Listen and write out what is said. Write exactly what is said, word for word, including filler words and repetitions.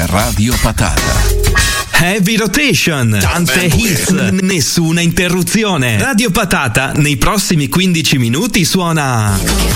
Radio Patata. Heavy Rotation, tante hits, nessuna interruzione. Radio Patata nei prossimi quindici minuti suona